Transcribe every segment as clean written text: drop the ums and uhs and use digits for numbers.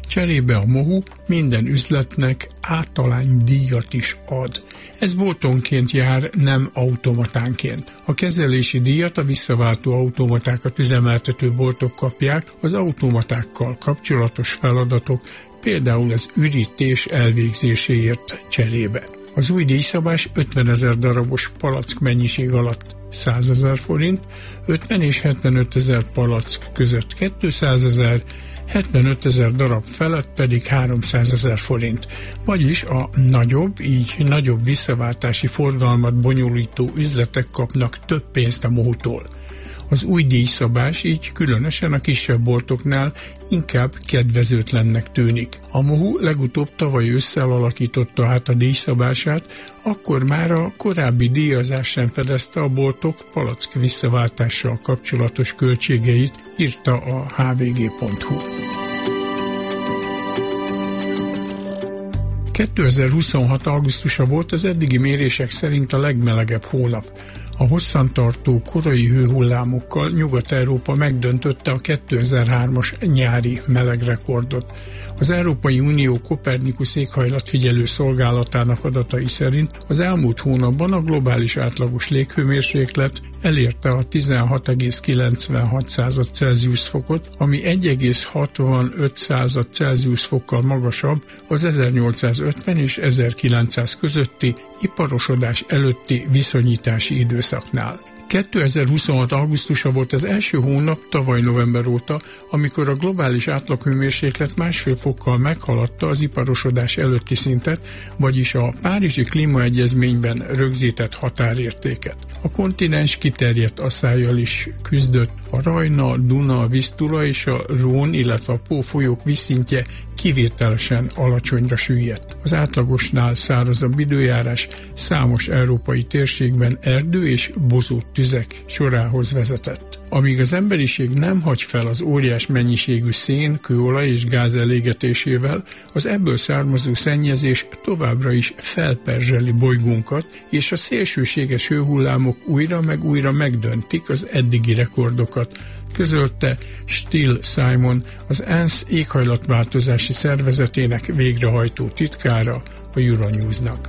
Cserébe a MOHU minden üzletnek általánydíjat is ad. Ez boltonként jár, nem automatánként. A kezelési díjat a visszaváltó automatákat üzemeltető boltok kapják az automatákkal kapcsolatos feladatok, például az ürítés elvégzéséért cserébe. Az új díjszabás 50 000 darabos palack mennyiség alatt 100 000 forint, 50 és 75 000 palack között 200 000, 75 000 darab felett pedig 300 000 forint, vagyis a nagyobb, így nagyobb visszaváltási forgalmat bonyolító üzletek kapnak több pénzt a MOHU-tól. Az új díjszabás így különösen a kisebb boltoknál inkább kedvezőtlennek tűnik. A MOHU legutóbb tavaly ősszel alakította át a díjszabását, akkor már a korábbi díjazás sem fedezte a boltok palack visszaváltással kapcsolatos költségeit, írta a hvg.hu. 2026. augusztusa volt az eddigi mérések szerint a legmelegebb hónap. A hosszantartó korai hőhullámokkal Nyugat-Európa megdöntötte a 2003-as nyári melegrekordot. Az Európai Unió Kopernikusz éghajlatfigyelő szolgálatának adatai szerint az elmúlt hónapban a globális átlagos léghőmérséklet elérte a 16,96 Celsius fokot, ami 1,65 Celsius fokkal magasabb az 1850 és 1900 közötti iparosodás előtti viszonyítási időszaknál. 2026. augusztusa volt az első hónap tavaly november óta, amikor a globális átlaghőmérséklet 1,5 fokkal meghaladta az iparosodás előtti szintet, vagyis a Párizsi Klímaegyezményben rögzített határértéket. A kontinens kiterjedt asszállyal is küzdött, a Rajna, Duna, Visztula és a Rhône, illetve a Pó folyók vízszintje kivételesen alacsonyra süllyedt. Az átlagosnál szárazabb időjárás számos európai térségben erdő és bozót tüzek sorához vezetett. Amíg az emberiség nem hagy fel az óriás mennyiségű szén, kőolaj és gáz elégetésével, az ebből származó szennyezés továbbra is felperzseli bolygónkat, és a szélsőséges hőhullámok újra meg újra megdöntik az eddigi rekordokat, közölte Still Simon, az ENSZ éghajlatváltozási szervezetének végrehajtó titkára a Euronews-nak.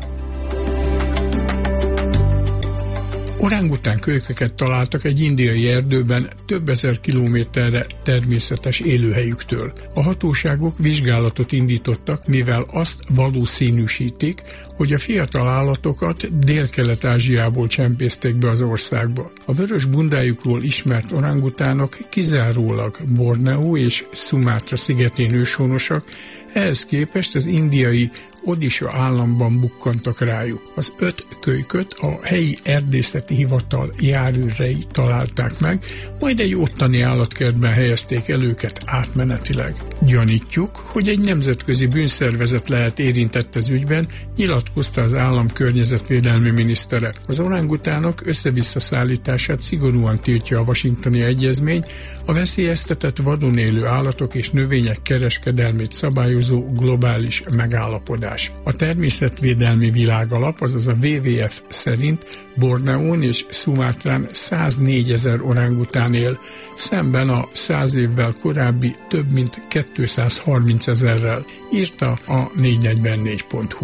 Orángután kölykeket találtak egy indiai erdőben több ezer kilométerre természetes élőhelyüktől. A hatóságok vizsgálatot indítottak, mivel azt valószínűsítik, hogy a fiatal állatokat Dél-Kelet-Ázsiából csempészték be az országba. A vörös bundájukról ismert orangutánok kizárólag Borneo és Szumátra szigetén őshonosak, ehhez képest az indiai Odisha államban bukkantak rájuk. Az 5 kölyköt a helyi erdészeti hivatal járőrei találták meg, majd egy ottani állatkertben helyezték el őket átmenetileg. Gyanítjuk, hogy egy nemzetközi bűnszervezet lehet érintett az ügyben, nyilatkozta az állam környezetvédelmi minisztere. Az orangutánok össze-vissza szállítását szigorúan tiltja a Washingtoni Egyezmény, a veszélyeztetett vadon élő állatok és növények kereskedelmét szabályozó globális megállapodás. A Természetvédelmi Világalap, azaz a WWF szerint Borneón és Szumátrán 104 000 orángután él, szemben a 100 évvel korábbi több mint 230 000-rel, írta a 444.hu.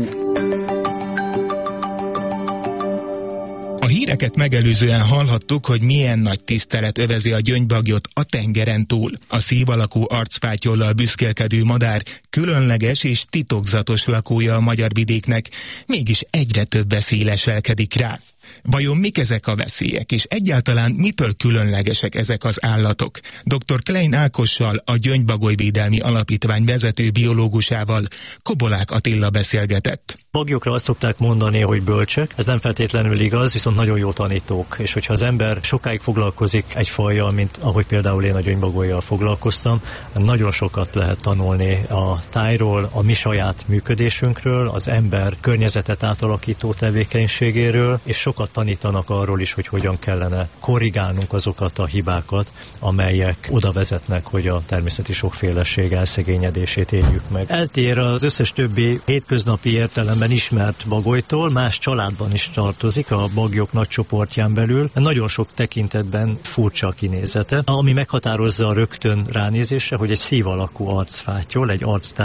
A híreket megelőzően hallhattuk, hogy milyen nagy tisztelet övezi a gyöngybagyot a tengeren túl. A szív alakú arcfátyollal büszkélkedő madár különleges és titokzatos lakója a magyar vidéknek, mégis egyre több veszély leselkedik rá. Vajon mik ezek a veszélyek, és egyáltalán mitől különlegesek ezek az állatok? Dr. Klein Ákossal, a Gyöngybagolyvédelmi Alapítvány vezető biológusával Kobolák Attila beszélgetett. Bagyokra azt szokták mondani, hogy bölcsek, ez nem feltétlenül igaz, viszont nagyon jó tanítók, és hogyha az ember sokáig foglalkozik egy fajjal, mint ahogy például én a gyöngybagolyjal foglalkoztam, nagyon sokat lehet tanulni a tájról, a mi saját működésünkről, az ember környezetet átalakító tevékenységéről, és sokat tanítanak arról is, hogy hogyan kellene korrigálnunk azokat a hibákat, amelyek oda vezetnek, hogy a természeti sokféleség elszegényedését éljük meg. Eltér az összes többi hétköznapi értelemben ismert bagolytól, más családban is tartozik, a bagyok nagy csoportján belül. Nagyon sok tekintetben furcsa a kinézete, ami meghatározza rögtön ránézésre, hogy egy szív alakú arcfátyol, egy